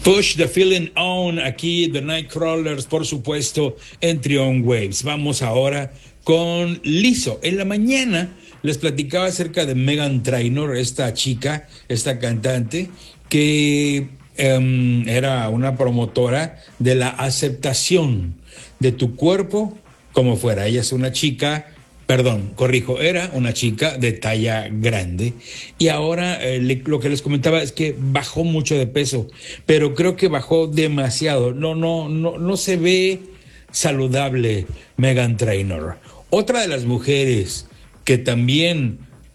Push the Feeling On, aquí The Nightcrawlers, por supuesto, en Trion Waves. Vamos ahora con Lizzo. En la mañana les platicaba acerca de Meghan Trainor, esta chica, esta cantante, que era una promotora de la aceptación de tu cuerpo como fuera. Ella es una chica, perdón, corrijo, era una chica de talla grande y ahora lo que les comentaba es que bajó mucho de peso, pero creo que bajó demasiado. No se ve saludable Meghan Trainor. Otra de las mujeres que también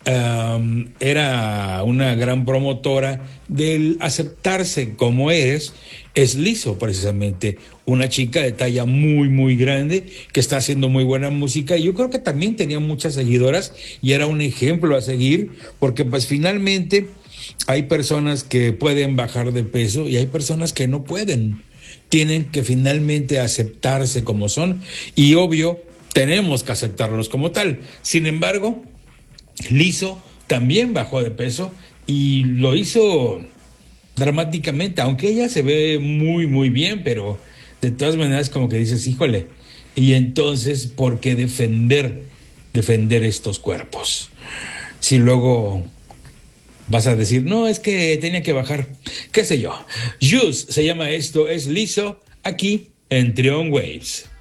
era una gran promotora del aceptarse como eres, es Lizzo, precisamente, una chica de talla muy grande que está haciendo muy buena música y yo creo que también tenía muchas seguidoras y era un ejemplo a seguir porque pues finalmente hay personas que pueden bajar de peso y hay personas que no pueden, tienen que finalmente aceptarse como son y obvio tenemos que aceptarlos como tal. Sin embargo, Lizzo también bajó de peso y lo hizo dramáticamente, aunque ella se ve muy bien, pero de todas maneras como que dices, híjole, y entonces, ¿por qué defender estos cuerpos? Si luego vas a decir, no, es que tenía que bajar, qué sé yo. Juice se llama esto, es Lizzo, aquí en Trion Waves.